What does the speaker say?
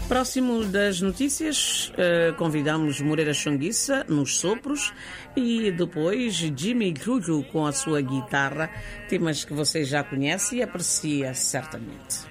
Próximo das notícias, convidamos Moreira Chonguissa nos sopros e depois Jimmy Juju com a sua guitarra, temas que você já conhece e aprecia certamente.